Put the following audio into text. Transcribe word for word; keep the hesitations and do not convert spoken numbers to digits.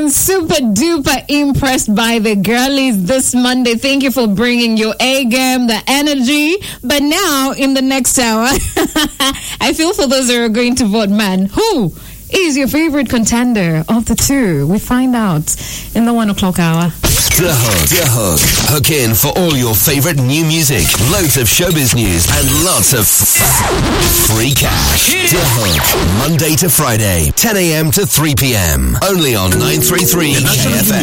feeling super duper impressed by the girlies this Monday. Thank you for bringing your A game, the energy. But now, in the next hour, I feel for those who are going to vote, man. Who is your favorite contender of the two? We find out in the one o'clock hour. The Hook. The Hook. Hook in for all your favorite new music, loads of showbiz news, and lots of f- free cash. The Hook. Monday to Friday, ten a.m. to three p.m. Only on nine three three K F M.